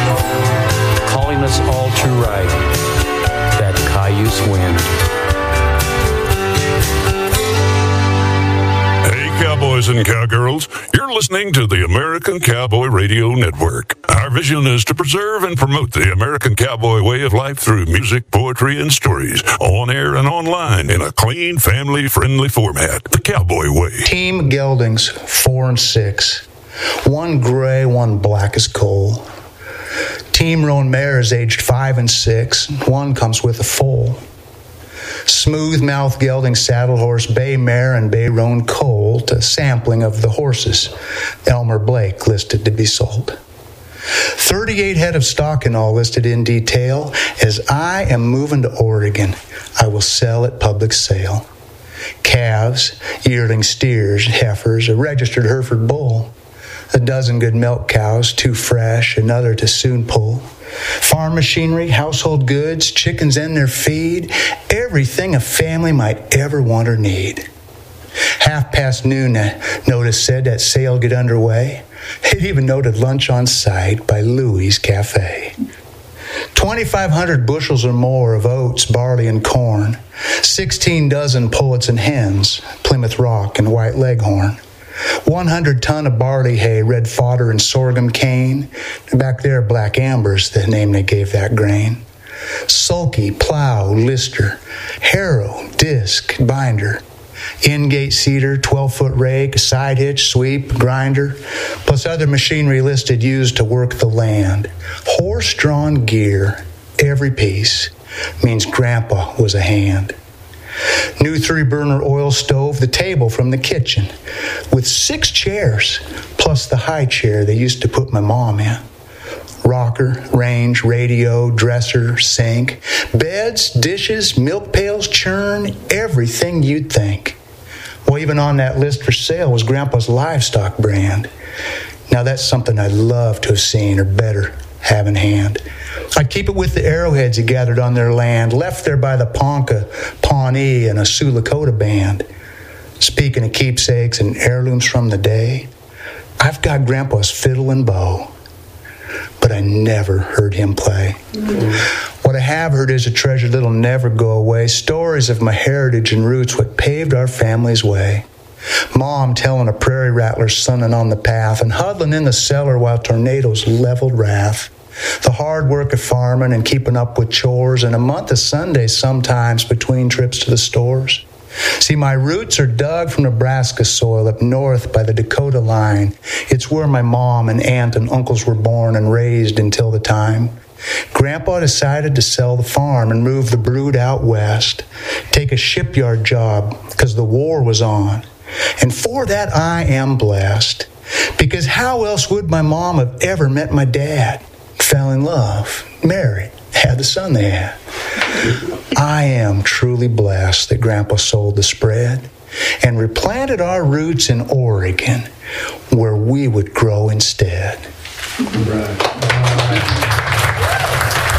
calling us all to ride that Cayuse wind. Hey, cowboys and cowgirls, you're listening to the American Cowboy Radio Network. Our vision is to preserve and promote the American cowboy way of life through music, poetry, and stories, on air and online in a clean, family-friendly format, the Cowboy Way. Team geldings, 4 and 6. One gray, one black as coal. Team roan mares aged 5 and 6. One comes with a foal. Smooth-mouthed gelding saddle horse, bay mare, and bay roan colt, a sampling of the horses Elmer Blake listed to be sold. 38 head of stock in all listed in detail. As I am moving to Oregon, I will sell at public sale. Calves, yearling steers, heifers, a registered Hereford bull, a dozen good milk cows, 2 fresh, another to soon pull. Farm machinery, household goods, chickens and their feed, everything a family might ever want or need. noon, notice said that sale get underway. It even noted lunch on site by Louie's Cafe. 2,500 bushels or more of oats, barley, and corn. 16 dozen pullets and hens, Plymouth Rock and White Leghorn. 100 ton of barley hay, red fodder, and sorghum cane. Back there, black amber's the name they gave that grain. Sulky, plow, lister, harrow, disc, binder. In-gate seeder, 12-foot rake, side hitch, sweep, grinder, plus other machinery listed used to work the land. Horse-drawn gear, every piece, means Grandpa was a hand. New 3-burner oil stove, the table from the kitchen, with 6 chairs, plus the high chair they used to put my mom in. Rocker, range, radio, dresser, sink, beds, dishes, milk pails, churn, everything you'd think. Well, even on that list for sale was Grandpa's livestock brand. Now that's something I'd love to have seen, or better, have in hand. I'd keep it with the arrowheads he gathered on their land, left there by the Ponca, Pawnee, and a Sioux Lakota band. Speaking of keepsakes and heirlooms from the day, I've got Grandpa's fiddle and bow, but I never heard him play. What I have heard is a treasure that'll never go away, stories of my heritage and roots, what paved our family's way. Mom telling a prairie rattler sunning on the path and huddling in the cellar while tornadoes leveled wrath. The hard work of farming and keeping up with chores, and a month of Sundays sometimes between trips to the stores. See, my roots are dug from Nebraska soil up north by the Dakota line. It's where my mom and aunt and uncles were born and raised until the time Grandpa decided to sell the farm and move the brood out west, take a shipyard job because the war was on. And for that I am blessed, because how else would my mom have ever met my dad? Fell in love, married, had the son they had. I am truly blessed that Grandpa sold the spread and replanted our roots in Oregon, where we would grow instead. Right.